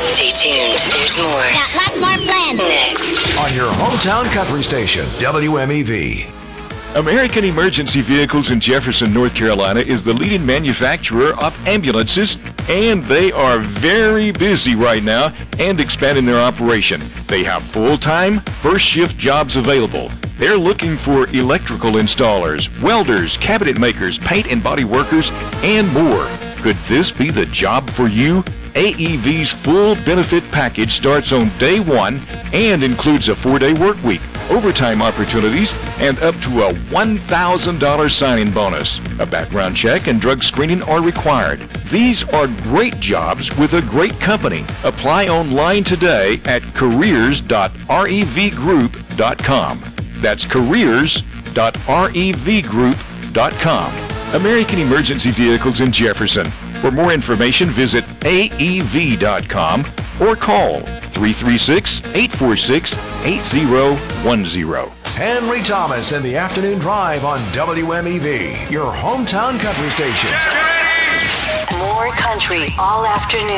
Stay tuned. There's more. Got lots more planned. Next. On your hometown country station, WMEV. American Emergency Vehicles in Jefferson, North Carolina is the leading manufacturer of ambulances, and they are very busy right now and expanding their operation. They have full-time, first-shift jobs available. They're looking for electrical installers, welders, cabinet makers, paint and body workers, and more. Could this be the job for you? AEV's full benefit package starts on day one and includes a 4-day work week, overtime opportunities, and up to a $1,000 sign-in bonus. A background check and drug screening are required. These are great jobs with a great company. Apply online today at careers.revgroup.com. That's careers.revgroup.com. American Emergency Vehicles in Jefferson. For more information, visit AEV.com or call 336-846-8010. Henry Thomas in the afternoon drive on WMEV, your hometown country station. More country all afternoon.